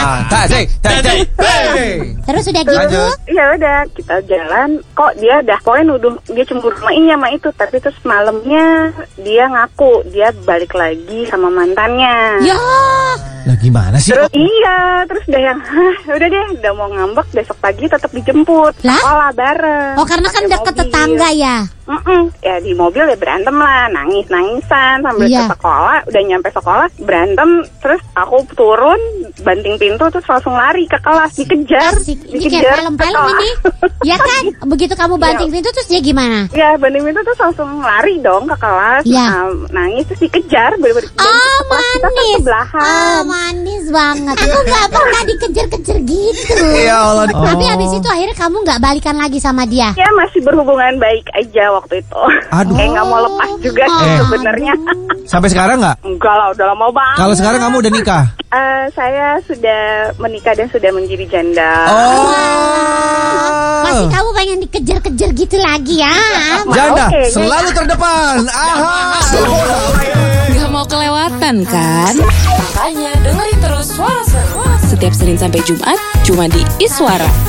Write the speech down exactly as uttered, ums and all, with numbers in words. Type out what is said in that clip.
Tasik, tasik. Terus udah gitu? Ya udah, kita jalan. Kok dia dah pokoknya nuduh dia cemburu sama ini sama itu. Tapi terus malamnya dia ngaku dia balik lagi sama mantannya. Ya. Lah gimana sih? Terus iya, terus udah yang hah, udah deh, udah mau ngambek besok pagi tetap dijemput. Lah? Sekolah bareng. Oh, karena kan Pakai dekat mobil. tetangga ya. Mm-mm. Ya di mobil ya berantem lah, nangis-nangisan sambil Iya. ke sekolah. Udah nyampe sekolah berantem, terus aku turun banting pintu terus langsung lari ke kelas, dikejar, Asik. Ini kayak dikejar film-film ke kelas. ini. Ya kan? Begitu kamu banting pintu terus dia gimana? Ya banting pintu terus langsung lari dong ke kelas, Iya. nah, nangis terus dikejar, bener-bener. Dan Oh, kelas kita kan manis. sebelahan. Oh, manis banget. Aku gak pernah dikejar-kejar gitu. Ya Allah. Tapi abis itu akhirnya kamu gak balikan lagi sama dia? Ya masih berhubungan baik aja waktu itu. Aduh. Kayak nggak mau lepas juga sih Eh. sebenarnya. Sampai sekarang nggak? Enggak lah, udah lama banget. Kalau sekarang kamu udah nikah? Eh, saya sudah menikah dan sudah menjadi janda. Oh. Pasti kamu pengen dikejar-kejar gitu lagi ya? Janda Oke, selalu terdepan. Aha. Gak mau kelewatan kan? Makanya dengerin terus Suara Seru setiap Senin sampai Jumat cuma di Iswara.